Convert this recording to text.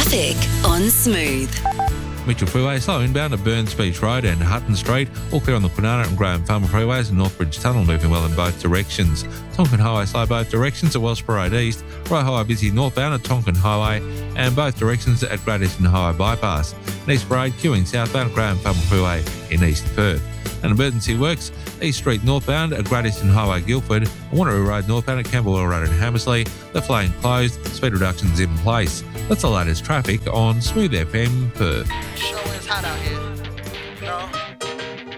Traffic on Smooth. Mitchell Freeway, slow inbound at Burns Beach Road and Hutton Street. All clear on the Kwinana and Graham Farmer Freeways and Northbridge Tunnel, moving well in both directions. Tonkin Highway slow both directions at Wellsborough Road East. Roy Highway busy northbound at Tonkin Highway and both directions at Great Eastern Highway Bypass. And East Parade queuing southbound at Graham Farmer Freeway in East Perth. And emergency works, East Street northbound at Great Eastern Highway Guildford, and Wanneroo Road northbound at Camberwell Road in Hammersley. The lane closed, speed reductions in place. That's the latest traffic on Smooth FM Perth. Sure is hot out here. No.